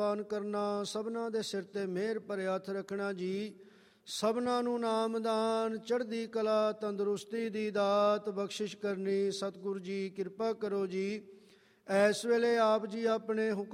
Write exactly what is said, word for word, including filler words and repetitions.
ਦਾਨ ਕਰਨਾ, ਸਭਨਾਂ ਦੇ ਸਿਰ ਤੇ ਮਿਹਰ ਭਰੇ ਹੱਥ ਰੱਖਣਾ ਜੀ। ਸਭਨਾਂ ਨੂੰ ਨਾਮਦਾਨ, ਚੜ੍ਹਦੀ ਕਲਾ, ਤੰਦਰੁਸਤੀ ਦੀ ਦਾਤ ਬਖਸ਼ਿਸ਼ ਕਰਨੀ। ਸਤਿਗੁਰੂ ਜੀ ਕਿਰਪਾ ਕਰੋ ਜੀ। ਇਸ ਵੇਲੇ ਆਪ ਜੀ ਆਪਣੇ ਹੁਕਮ